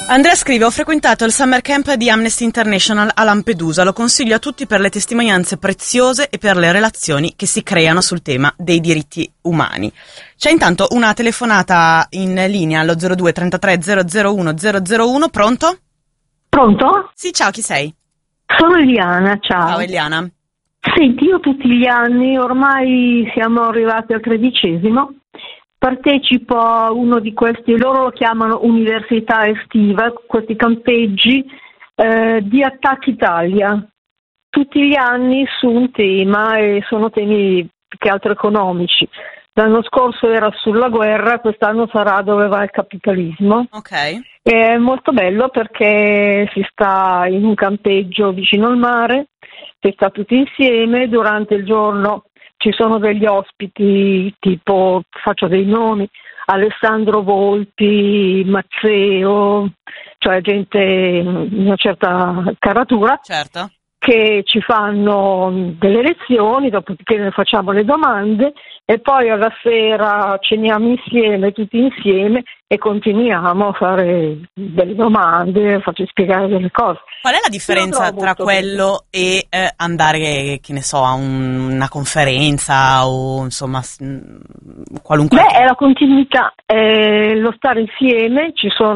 Andrea scrive: ho frequentato il summer camp di Amnesty International a Lampedusa, lo consiglio a tutti per le testimonianze preziose e per le relazioni che si creano sul tema dei diritti umani. C'è intanto una telefonata in linea allo 02 33 001 001, pronto? Pronto? Sì, ciao, chi sei? Sono Eliana, ciao. Ciao Eliana. Senti, io tutti gli anni, ormai siamo arrivati al 13°, partecipo a uno di questi, loro lo chiamano università estiva, questi campeggi di Attacchi Italia, tutti gli anni su un tema, e sono temi più che altro economici. L'anno scorso era sulla guerra, quest'anno sarà dove va il capitalismo. Ok. È molto bello perché si sta in un campeggio vicino al mare, si sta tutti insieme, durante il giorno ci sono degli ospiti, tipo, faccio dei nomi, Alessandro Volpi, Mazzeo, cioè gente di una certa caratura, Certo. che ci fanno delle lezioni, dopodiché ne facciamo le domande e poi alla sera ceniamo insieme, tutti insieme, e continuiamo a fare delle domande, farci spiegare delle cose. Qual è la differenza tra quello e andare, che ne so, a una conferenza o insomma qualunque... Beh, è la continuità, lo stare insieme,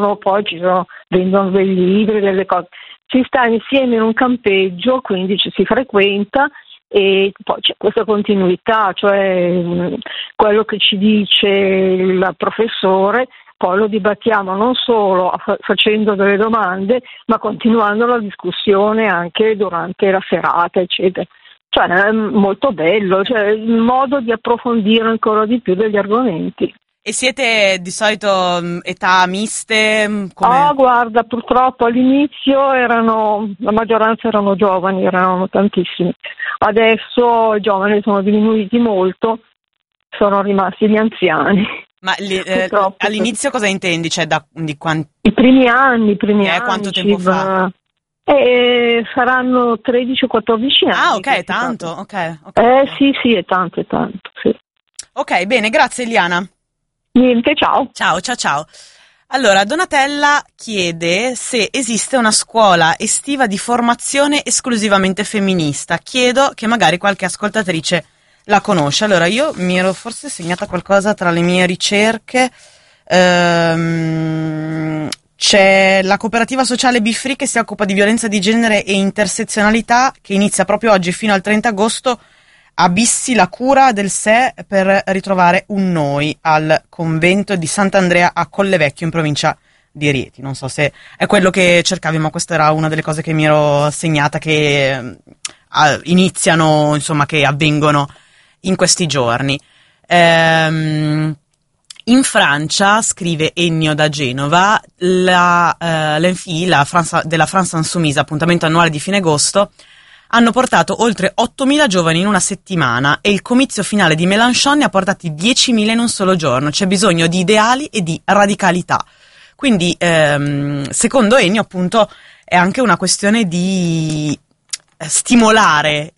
vendono dei libri, delle cose. Si sta insieme in un campeggio, quindi ci si frequenta e poi c'è questa continuità, cioè quello che ci dice il professore, poi lo dibattiamo non solo facendo delle domande, ma continuando la discussione anche durante la serata, eccetera. Cioè è molto bello, cioè il modo di approfondire ancora di più degli argomenti. E siete di solito età miste? Come... Oh, guarda, purtroppo all'inizio la maggioranza erano giovani, erano tantissimi. Adesso i giovani sono diminuiti molto, sono rimasti gli anziani. Ma all'inizio cosa intendi? Cioè di quanti... I primi anni. Quanto tempo fa? Saranno 13 o 14 anni. Ah, ok, tanto, ok. Sì, è tanto, sì. Ok, bene, grazie Eliana. Niente, ciao. Ciao. Allora, Donatella chiede se esiste una scuola estiva di formazione esclusivamente femminista. Chiedo che magari qualche ascoltatrice la conosce. Allora, io mi ero forse segnata qualcosa tra le mie ricerche. C'è la cooperativa sociale Be Free che si occupa di violenza di genere e intersezionalità, che inizia proprio oggi fino al 30 agosto Abissi la cura del sé per ritrovare un noi al convento di Sant'Andrea a Collevecchio in provincia di Rieti. Non so se è quello che cercavi, ma questa era una delle cose che mi ero segnata, che iniziano, insomma, che avvengono in questi giorni. In Francia, scrive Ennio da Genova, l'ENFI, della France Insoumise, appuntamento annuale di fine agosto, hanno portato oltre 8.000 giovani in una settimana e il comizio finale di Mélenchon ne ha portati 10.000 in un solo giorno. C'è bisogno di ideali e di radicalità. Quindi, secondo Ennio, appunto, è anche una questione di stimolare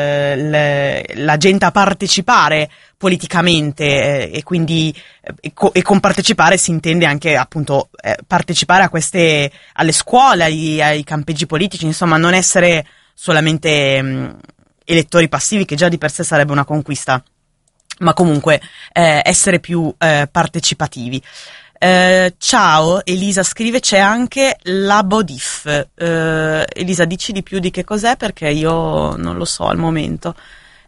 la gente a partecipare politicamente e quindi e con partecipare si intende anche appunto partecipare alle scuole, ai campeggi politici, insomma non essere solamente elettori passivi, che già di per sé sarebbe una conquista, ma comunque essere più partecipativi. Ciao, Elisa scrive, c'è anche la Bodif. Elisa, dici di più di che cos'è, perché io non lo so al momento,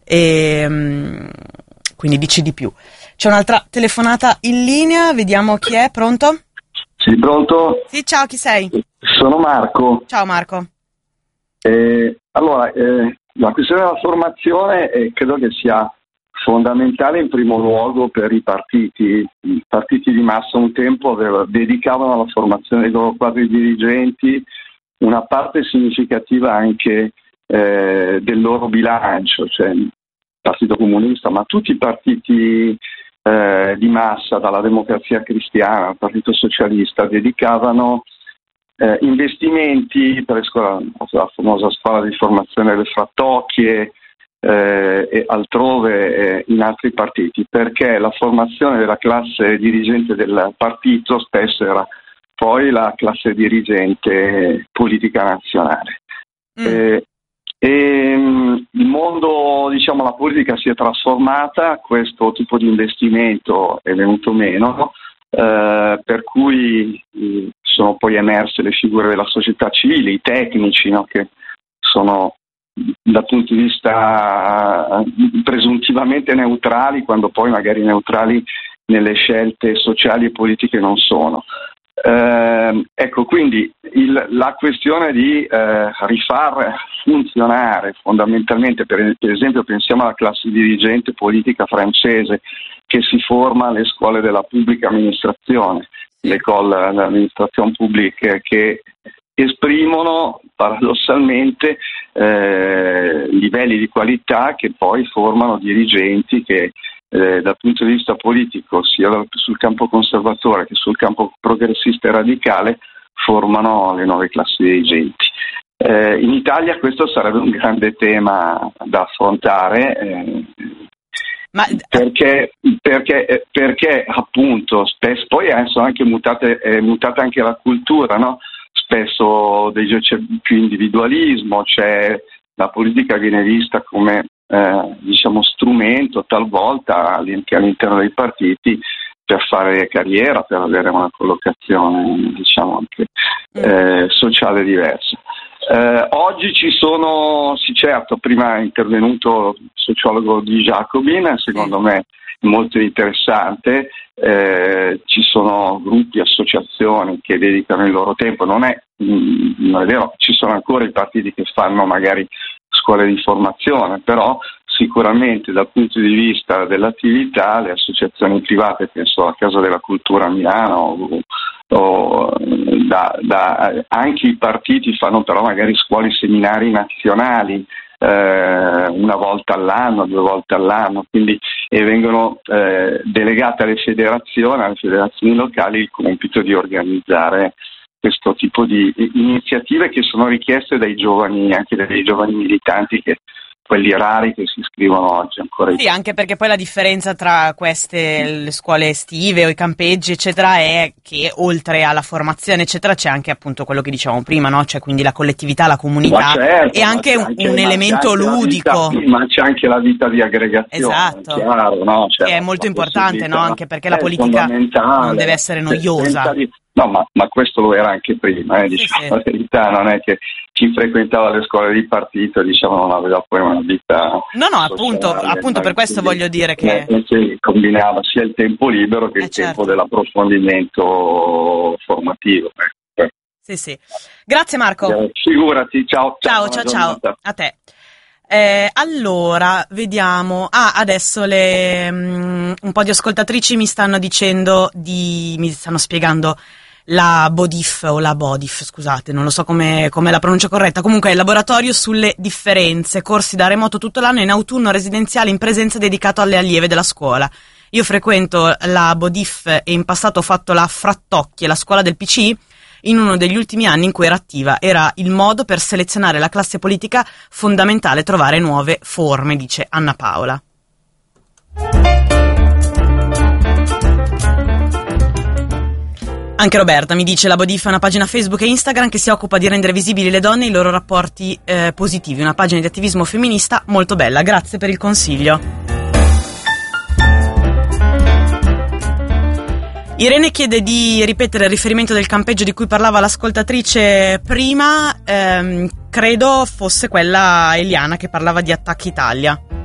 quindi dici di più. C'è un'altra telefonata in linea, vediamo chi è. Pronto? Sì, pronto? Sì, ciao, chi sei? Sono Marco. Ciao Marco. Allora, la questione della formazione credo che sia fondamentale in primo luogo per i partiti. I partiti di massa un tempo dedicavano alla formazione dei loro quadri dirigenti una parte significativa anche del loro bilancio, cioè il Partito Comunista, ma tutti i partiti di massa, dalla Democrazia Cristiana al Partito Socialista, dedicavano investimenti per la famosa scuola di formazione delle Frattocchie e altrove in altri partiti, perché la formazione della classe dirigente del partito spesso era poi la classe dirigente politica nazionale. Il mondo, diciamo, la politica si è trasformata, questo tipo di investimento è venuto meno, per cui sono poi emerse le figure della società civile, i tecnici, no, che sono dal punto di vista presuntivamente neutrali, quando poi magari neutrali nelle scelte sociali e politiche non sono. Ecco, quindi la questione di rifar funzionare fondamentalmente, per esempio pensiamo alla classe dirigente politica francese che si forma alle scuole della pubblica amministrazione, l'école d'administration publique, che esprimono paradossalmente livelli di qualità che poi formano dirigenti che dal punto di vista politico, sia sul campo conservatore che sul campo progressista e radicale, formano le nuove classi dirigenti. In Italia questo sarebbe un grande tema da affrontare, perché appunto spesso poi sono anche è mutata anche la cultura, no? Spesso c'è più individualismo, la politica viene vista come diciamo strumento talvolta anche all'interno dei partiti per fare carriera, per avere una collocazione, diciamo, anche sociale diversa. Oggi ci sono, sì, certo, prima è intervenuto il sociologo Di Giacobin, secondo me molto interessante. Ci sono gruppi, associazioni che dedicano il loro tempo, non è vero, ci sono ancora i partiti che fanno magari scuole di formazione, però sicuramente dal punto di vista dell'attività le associazioni private, penso a Casa della Cultura a Milano anche i partiti fanno però magari scuole seminari nazionali una volta all'anno, 2 volte all'anno, quindi vengono delegate alle federazioni locali il compito di organizzare questo tipo di iniziative che sono richieste dai giovani, anche dai giovani militanti, quelli rari che si iscrivono oggi ancora. Sì, anche perché poi la differenza tra le scuole estive o i campeggi eccetera è che oltre alla formazione eccetera c'è anche appunto quello che dicevamo prima, no? Cioè quindi la collettività, la comunità, certo, e anche un elemento ludico. Ma c'è anche la vita di aggregazione, esatto, chiaro, no? Che è molto importante, no? Anche perché la politica non deve essere noiosa. No, ma questo lo era anche prima, diciamo, sì. La verità non è che chi frequentava le scuole di partito, diciamo, non aveva poi una vita. No, appunto per questo voglio dire che combinava sia il tempo libero che il tempo dell'approfondimento formativo. Sì. Grazie Marco. Figurati, ciao. Ciao, a te. Allora, vediamo. Adesso un po' di ascoltatrici mi stanno dicendo mi stanno spiegando la BODIF o la BODIF, scusate, non lo so come la pronuncia corretta. Comunque è il laboratorio sulle differenze, corsi da remoto tutto l'anno, in autunno residenziale in presenza dedicato alle allieve della scuola. Io frequento la BODIF e in passato ho fatto la Frattocchi, la scuola del PC. In uno degli ultimi anni in cui era attiva, era il modo per selezionare la classe politica fondamentale trovare nuove forme, dice Anna Paola. Anche Roberta mi dice: la BODIF è una pagina Facebook e Instagram che si occupa di rendere visibili le donne e i loro rapporti positivi, una pagina di attivismo femminista molto bella, grazie per il consiglio. Irene chiede di ripetere il riferimento del campeggio di cui parlava l'ascoltatrice prima, credo fosse quella Eliana che parlava di Attacchi Italia.